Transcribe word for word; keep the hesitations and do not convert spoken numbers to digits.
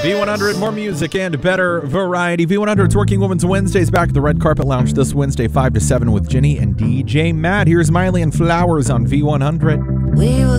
V one hundred, more music and better variety. V one hundred's Working Women's Wednesdays back at the Red Carpet Lounge this Wednesday, five to seven with Jenny and D J Matt. Here's Miley and Flowers on V one hundred. We were